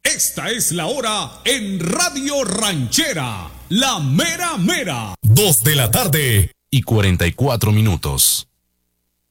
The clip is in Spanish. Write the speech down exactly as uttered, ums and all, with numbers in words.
Esta es la hora en Radio Ranchera, la mera mera. Dos de la tarde y cuarenta y cuatro minutos.